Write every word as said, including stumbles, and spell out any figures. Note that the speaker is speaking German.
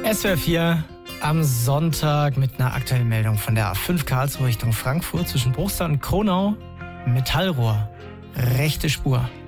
S W R vier am Sonntag mit einer aktuellen Meldung von der A fünf Karlsruhe Richtung Frankfurt zwischen Bruchsal und Kronau. Metallrohr, rechte Spur.